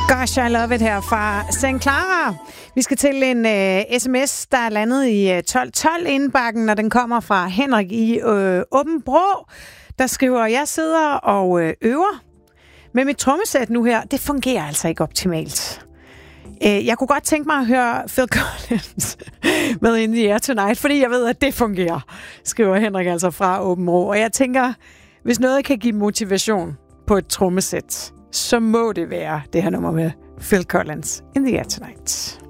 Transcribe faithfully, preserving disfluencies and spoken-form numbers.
Gosh, I love it her fra Saint Clara. Vi skal til en uh, sms, der er landet i uh, tolv tolv indbakken, når den kommer fra Henrik i uh, Åbenbrå. Der skriver, jeg sidder og uh, øver med mit trommesæt nu her. Det fungerer altså ikke optimalt. Uh, jeg kunne godt tænke mig at høre Phil Collins med In the Air Tonight, fordi jeg ved, at det fungerer, skriver Henrik altså fra Åbenbrå. Og jeg tænker, hvis noget kan give motivation på et trommesæt, så må det være det her nummer med Phil Collins, In the Air Tonight.